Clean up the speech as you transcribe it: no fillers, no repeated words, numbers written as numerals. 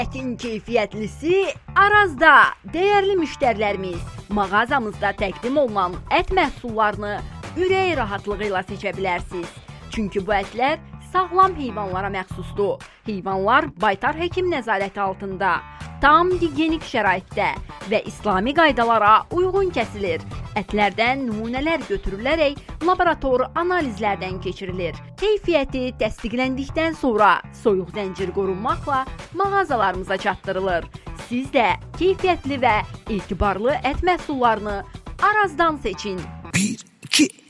Ətin keyfiyyətlisi Arazda. Dəyərli müştərilərimiz, mağazamızda təqdim olunan ət məhsullarını ürək rahatlığı ilə seçə bilərsiniz. Çünki bu ətlər sağlam heyvanlara məxsusdur. Heyvanlar baytar həkim nəzarəti altında, tam gigiyenik şəraitdə və İslami qaydalara uyğun kəsilir. Ətlərdən nümunələr götürülərək laborator analizlərdən keçirilir. Keyfiyyəti təsdiqləndikdən sonra soyuq zəncir qorunmaqla mağazalarımıza çatdırılır. Siz də keyfiyyətli və etibarlı ət məhsullarını Arazdan seçin. 1, 2